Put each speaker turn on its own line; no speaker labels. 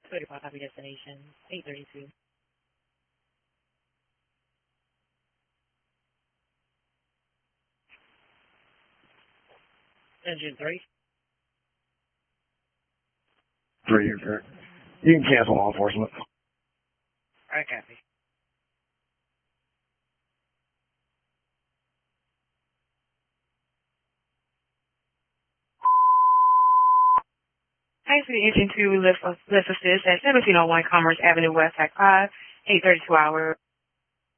25 copy destination, 832. Engine 3.
3, you're correct. You can cancel law enforcement.
I copy. Thanks for the engine 2 lift assist at 1701 Commerce Avenue West, Act 5, 832 hour.